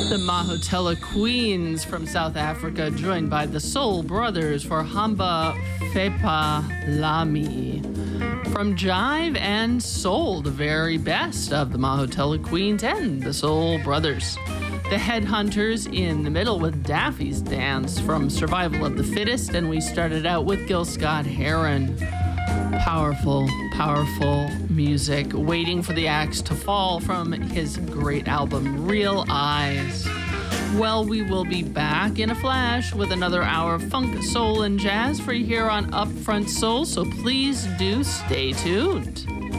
The Mahotella Queens from South Africa, joined by the Soul Brothers for Hamba Fepa Lami. From Jive and Soul, the very best of the Mahotella Queens and the Soul Brothers. The Headhunters in the middle with Daffy's Dance from Survival of the Fittest, and we started out with Gil Scott-Heron. Powerful, powerful music, waiting for the axe to fall from his great album, Real Eyes. Well, we will be back in a flash with another hour of funk, soul, and jazz for you here on Upfront Soul, so please do stay tuned.